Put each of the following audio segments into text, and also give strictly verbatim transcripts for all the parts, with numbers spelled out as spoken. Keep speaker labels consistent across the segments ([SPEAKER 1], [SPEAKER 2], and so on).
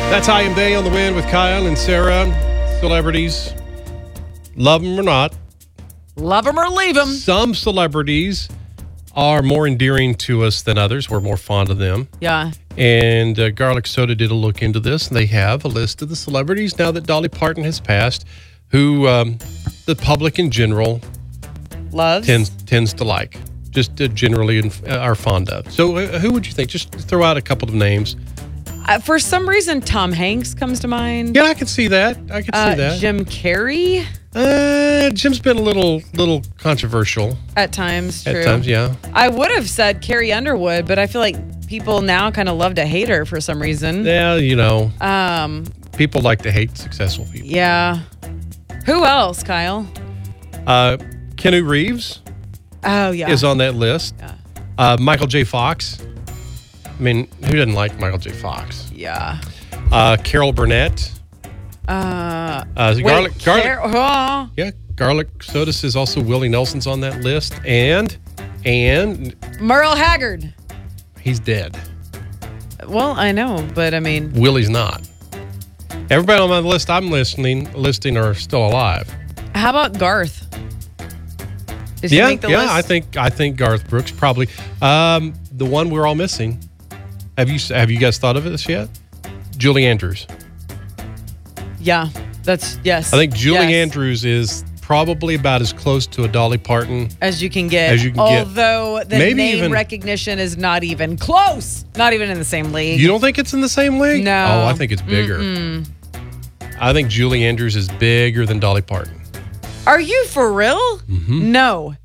[SPEAKER 1] That's I Am They on the Wind with Kyle and Sarah. Celebrities, love them or not.
[SPEAKER 2] Love them or leave them.
[SPEAKER 1] Some celebrities are more endearing to us than others. We're more fond of them.
[SPEAKER 2] Yeah.
[SPEAKER 1] And uh, Garlic Soda did a look into this, and they have a list of the celebrities now that Dolly Parton has passed, who um, the public in general
[SPEAKER 2] Loves.
[SPEAKER 1] tends tends to like, just uh, generally in, uh, are fond of. So uh, who would you think? Just throw out a couple of names.
[SPEAKER 2] Uh, for some reason, Tom Hanks comes to mind.
[SPEAKER 1] Yeah, I can see that. I can
[SPEAKER 2] Uh,
[SPEAKER 1] see that.
[SPEAKER 2] Jim Carrey
[SPEAKER 1] Uh, Jim's been a little little controversial
[SPEAKER 2] at times. True.
[SPEAKER 1] at times, yeah.
[SPEAKER 2] I would have said Carrie Underwood, but I feel like people now kind of love to hate her for some reason.
[SPEAKER 1] Yeah, you know,
[SPEAKER 2] Um,
[SPEAKER 1] people like to hate successful people.
[SPEAKER 2] yeah. Who else, Kyle?
[SPEAKER 1] Uh, Keanu Reeves
[SPEAKER 2] Oh, yeah.
[SPEAKER 1] is on that list.
[SPEAKER 2] Yeah.
[SPEAKER 1] Uh, Michael J. Fox. I mean, who doesn't like Michael J. Fox?
[SPEAKER 2] Yeah.
[SPEAKER 1] Uh, Carol Burnett.
[SPEAKER 2] Uh,
[SPEAKER 1] Uh,
[SPEAKER 2] wait,
[SPEAKER 1] garlic, garlic.
[SPEAKER 2] Car- oh.
[SPEAKER 1] Yeah, Garlic Soda says also Willie Nelson's on that list, and and
[SPEAKER 2] Merle Haggard.
[SPEAKER 1] he's dead.
[SPEAKER 2] Well, I know, but I mean,
[SPEAKER 1] Willie's not. Everybody on my list I'm listening listing are still alive.
[SPEAKER 2] how about Garth? Did he
[SPEAKER 1] yeah,
[SPEAKER 2] make the
[SPEAKER 1] yeah.
[SPEAKER 2] list?
[SPEAKER 1] I think I think Garth Brooks probably um, the one we're all missing. Have you have you guys thought of this yet? Julie Andrews.
[SPEAKER 2] Yeah, that's yes.
[SPEAKER 1] I think Julie
[SPEAKER 2] yes.
[SPEAKER 1] Andrews is probably about as close to a Dolly Parton
[SPEAKER 2] as you can get.
[SPEAKER 1] As you can get.
[SPEAKER 2] Although the
[SPEAKER 1] Maybe
[SPEAKER 2] name
[SPEAKER 1] even-
[SPEAKER 2] recognition is not even close. Not even in the same league.
[SPEAKER 1] You don't think it's in the same league?
[SPEAKER 2] No.
[SPEAKER 1] Oh, I think it's bigger.
[SPEAKER 2] Mm-mm.
[SPEAKER 1] I think Julie Andrews is bigger than Dolly Parton.
[SPEAKER 2] Are you for real?
[SPEAKER 1] Mm-hmm.
[SPEAKER 2] No.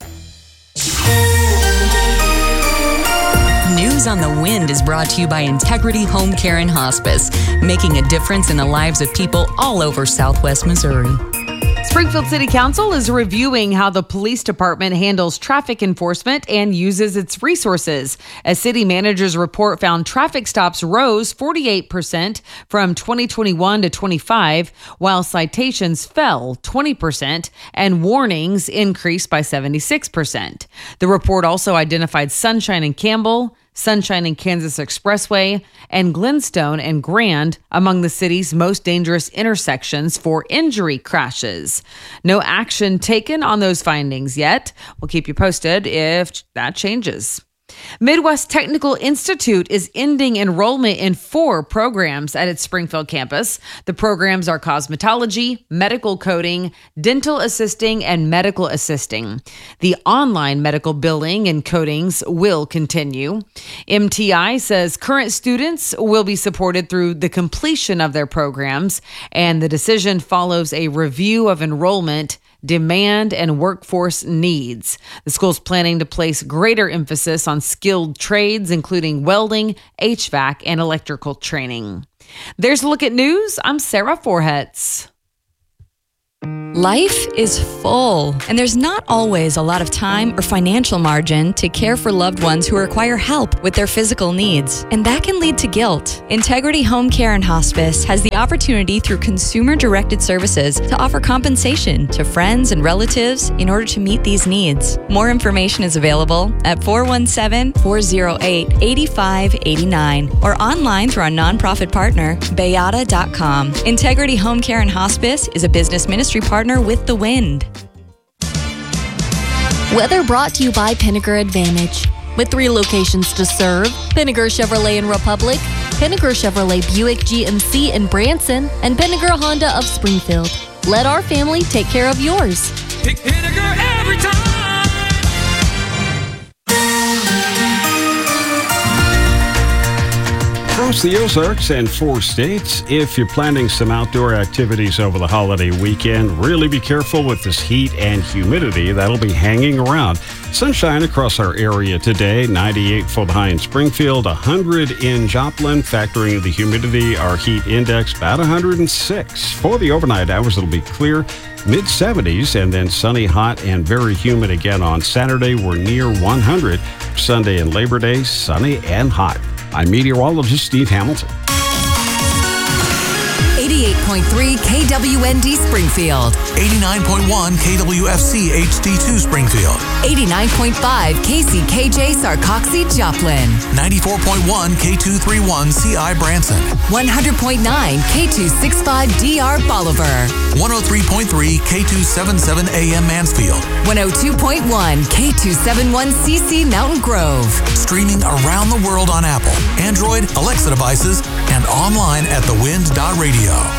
[SPEAKER 3] News on the Wind is brought to you by Integrity Home Care and Hospice, making a difference in the lives of people all over Southwest Missouri.
[SPEAKER 2] Springfield City Council is reviewing how the police department handles traffic enforcement and uses its resources. A city manager's report found traffic stops rose forty-eight percent from twenty twenty-one to twenty-five, while citations fell twenty percent and warnings increased by seventy-six percent. The report also identified Sunshine and Campbell, Sunshine and Kansas Expressway, and Glenstone and Grand among the city's most dangerous intersections for injury crashes. No action taken on those findings yet. We'll keep you posted if that changes. Midwest Technical Institute is ending enrollment in four programs at its Springfield campus. The programs are cosmetology, medical coding, dental assisting, and medical assisting. The online medical billing and codings will continue. M T I says current students will be supported through the completion of their programs, and the decision follows a review of enrollment, demand, and workforce needs. The school's planning to place greater emphasis on skilled trades, including welding, H V A C, and electrical training. There's a look at news. I'm Sarah Forhetz.
[SPEAKER 3] Life is full, and there's not always a lot of time or financial margin to care for loved ones who require help with their physical needs, and that can lead to guilt. Integrity Home Care and Hospice has the opportunity through consumer-directed services to offer compensation to friends and relatives in order to meet these needs. More information is available at four one seven, four oh eight, eight five eight nine or online through our nonprofit partner, bayada dot com. Integrity Home Care and Hospice is a business ministry partner with the Wind.
[SPEAKER 4] Weather brought to you by Pinnaker Advantage. With three locations to serve, Pinnaker Chevrolet in Republic, Pinnaker Chevrolet Buick G M C in Branson, and Pinnaker Honda of Springfield. Let our family take care of yours.
[SPEAKER 5] Pick Pinnaker every time.
[SPEAKER 6] Across the Ozarks and four states, if you're planning some outdoor activities over the holiday weekend, really be careful with this heat and humidity that'll be hanging around. Sunshine across our area today, ninety-eight for the high in Springfield, one hundred in Joplin. Factoring the humidity, our heat index about one hundred six. For the overnight hours, it'll be clear, mid seventies, and then sunny, hot, and very humid again on Saturday. We're near one hundred. Sunday and Labor Day, sunny and hot. I'm meteorologist Steve Hamilton.
[SPEAKER 7] eighty-eight point three K W N D Springfield.
[SPEAKER 8] eighty-nine point one K W F C H D two Springfield.
[SPEAKER 7] eighty-nine point five K C K J Sarcoxy Joplin,
[SPEAKER 8] ninety-four point one K two thirty-one C I Branson,
[SPEAKER 7] one hundred point nine K two sixty-five D R Bolivar,
[SPEAKER 8] one oh three point three K two seventy-seven A M Mansfield,
[SPEAKER 7] one oh two point one K two seventy-one C C Mountain Grove.
[SPEAKER 8] Streaming around the world on Apple, Android, Alexa devices, and online at the wind dot radio.